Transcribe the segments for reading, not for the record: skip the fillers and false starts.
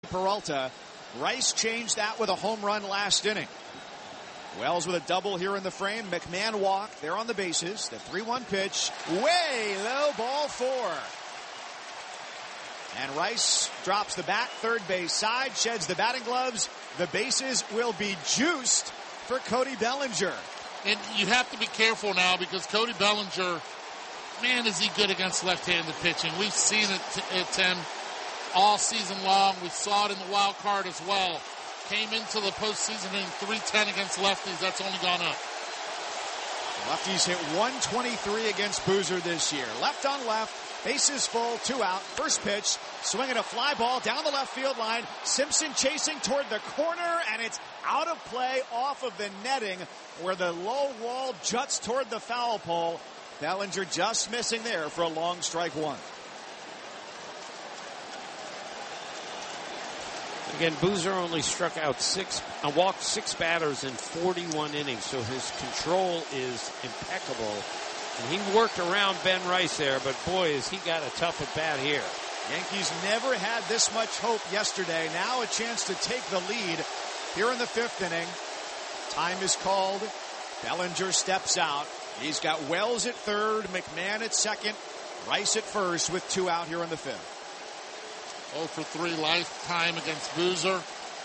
Peralta. Rice changed that with a home run last inning. Wells with a double here in the frame. McMahon walk. They're on the bases. The 3-1 pitch. Way low, ball 4. And Rice drops the bat, third base side, sheds the batting gloves. The bases will be juiced for Cody Bellinger. And you have to be careful now because Cody Bellinger, man, is he good against left-handed pitching. We've seen it, Tim, all season long. We saw it in the wild card as well. Came into the postseason in .310 against lefties. That's only gone up. Lefties hit 123 against Boozer this year. Left on left. Bases full, 2 out. First pitch, swinging a fly ball down the left field line. Simpson chasing toward the corner, and it's out of play off of the netting where the low wall juts toward the foul pole. Bellinger just missing there for a long strike 1. Again, Boozer only walked 6 batters in 41 innings, so his control is impeccable. And he worked around Ben Rice there, but boy, has he got a tough at bat here. Yankees never had this much hope yesterday. Now a chance to take the lead here in the 5th inning. Time is called. Bellinger steps out. He's got Wells at third, McMahon at second, Rice at first with 2 out here in the 5th. 0 for 3 lifetime against Boozer.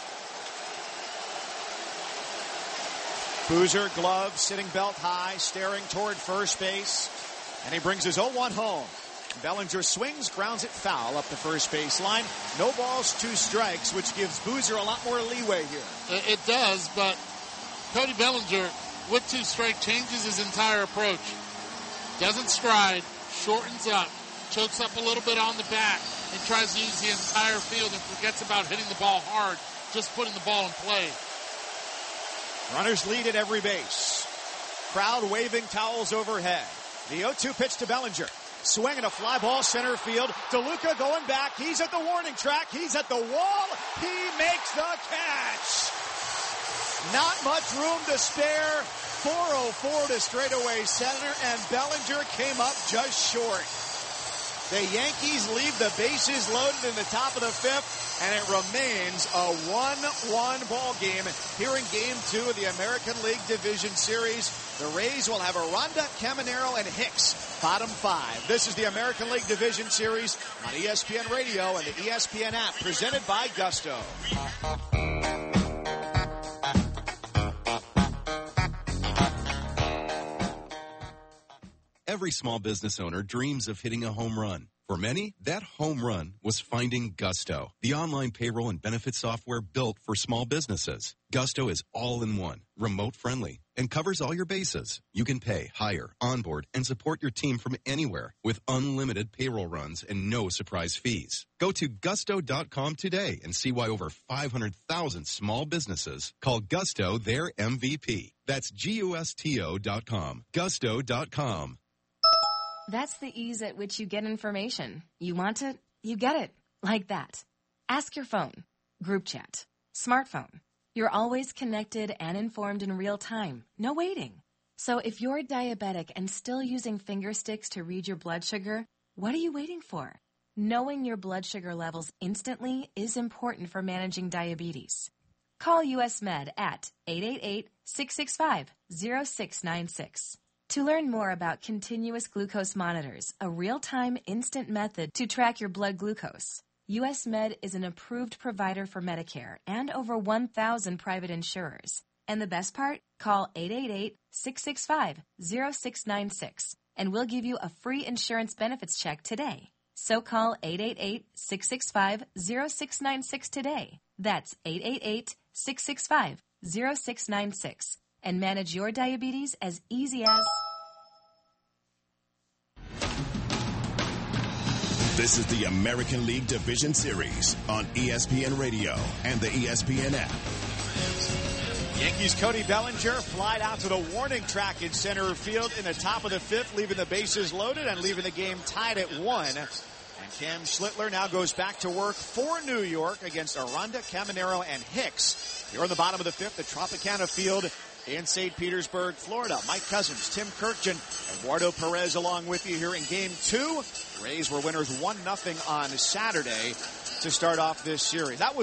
Boozer, glove, sitting belt high, staring toward first base. And he brings his 0-1 home. Bellinger swings, grounds it foul up the first base line. No balls, 2 strikes, which gives Boozer a lot more leeway here. It does, but Cody Bellinger, with 2 strike, changes his entire approach. Doesn't stride, shortens up, chokes up a little bit on the bat, and tries to use the entire field and forgets about hitting the ball hard, just putting the ball in play. Runners lead at every base. Crowd waving towels overhead. The 0-2 pitch to Bellinger. Swinging a fly ball center field. DeLuca going back. He's at the warning track. He's at the wall. He makes the catch. Not much room to spare. 404 to straightaway center, and Bellinger came up just short. The Yankees leave the bases loaded in the top of the 5th, and it remains a 1-1 ball game here in Game 2 of the American League Division Series. The Rays will have Aranda, Caminero, and Hicks, bottom 5. This is the American League Division Series on ESPN Radio and the ESPN app, presented by Gusto. Every small business owner dreams of hitting a home run. For many, that home run was finding Gusto, the online payroll and benefit software built for small businesses. Gusto is all-in-one, remote-friendly, and covers all your bases. You can pay, hire, onboard, and support your team from anywhere with unlimited payroll runs and no surprise fees. Go to Gusto.com today and see why over 500,000 small businesses call Gusto their MVP. That's Gusto.com. Gusto.com. That's the ease at which you get information. You want it, you get it. Like that. Ask your phone. Group chat. Smartphone. You're always connected and informed in real time. No waiting. So if you're diabetic and still using finger sticks to read your blood sugar, what are you waiting for? Knowing your blood sugar levels instantly is important for managing diabetes. Call US Med at 888-665-0696. To learn more about continuous glucose monitors, a real-time instant method to track your blood glucose, US Med is an approved provider for Medicare and over 1,000 private insurers. And the best part? Call 888-665-0696 and we'll give you a free insurance benefits check today. So call 888-665-0696 today. That's 888-665-0696. And manage your diabetes as easy as... This is the American League Division Series on ESPN Radio and the ESPN app. Yankees' Cody Bellinger flied out to the warning track in center field in the top of the 5th, leaving the bases loaded and leaving the game tied at 1. And Cam Schlittler now goes back to work for New York against Aranda, Caminero, and Hicks. Here on the bottom of the 5th, the Tropicana Field in St. Petersburg, Florida. Mike Cousins, Tim Kirkjian, Eduardo Perez along with you here in Game 2. Rays were winners 1-0 on Saturday to start off this series. That was